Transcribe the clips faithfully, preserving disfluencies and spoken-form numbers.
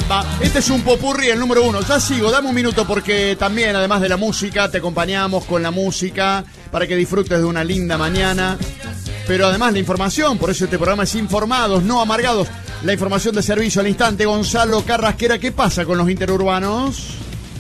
samba. Este es un popurrí, el número uno. Ya sigo, dame un minuto porque también, además de la música, te acompañamos con la música para que disfrutes de una linda mañana. Pero además la información, por eso este programa es Informados, no Amargados. La información de servicio al instante. Gonzalo Carrasquera, ¿qué pasa con los interurbanos?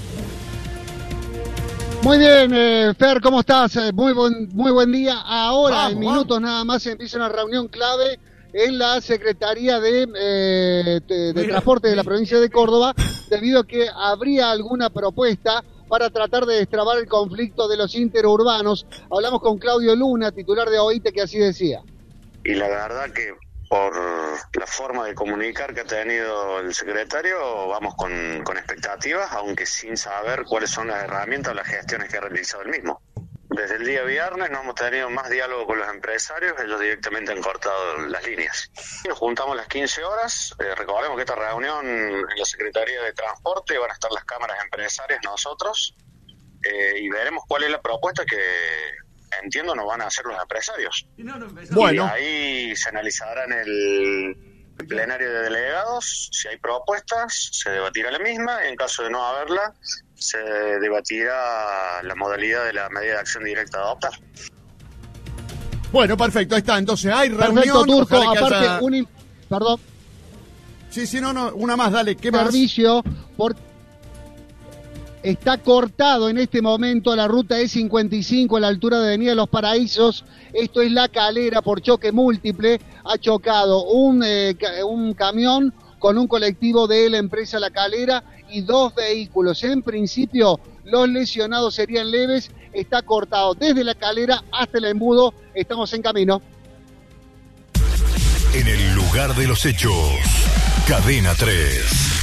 Muy bien, eh, Fer, ¿cómo estás? Eh, muy buen, muy buen día. Ahora, vamos, en minutos vamos. nada más, empieza una reunión clave en la Secretaría de, eh, de, de Transporte de la provincia de Córdoba, debido a que habría alguna propuesta para tratar de destrabar el conflicto de los interurbanos. Hablamos con Claudio Luna, titular de O I T E, que así decía. Y la verdad que por la forma de comunicar que ha tenido el secretario, vamos con, con expectativas, aunque sin saber cuáles son las herramientas o las gestiones que ha realizado el mismo. Desde el día viernes no hemos tenido más diálogo con los empresarios, ellos directamente han cortado las líneas. Nos juntamos a las quince horas, eh, recordemos que esta reunión en la Secretaría de Transporte van a estar las cámaras empresarias, nosotros, eh, y veremos cuál es la propuesta que entiendo nos van a hacer los empresarios. Bueno. Y ahí se analizará en el plenario de delegados si hay propuestas, se debatirá la misma, y en caso de no haberla, se debatirá la modalidad de la medida de acción directa a adoptar. Bueno, perfecto, ahí está. Entonces hay reunión. Perfecto, Turco. Ojalá que Aparte, haya... un... in- Perdón. Sí, sí, no, no, una más, dale, ¿qué más? Servicio, porque está cortado en este momento la ruta E cincuenta y cinco a la altura de Avenida Los Paraísos. Esto es La Calera, por choque múltiple. Ha chocado un, eh, ca- un camión con un colectivo de la empresa La Calera y dos vehículos. En principio, los lesionados serían leves. Está cortado desde La Calera hasta el embudo. Estamos en camino. En el lugar de los hechos, Cadena tres.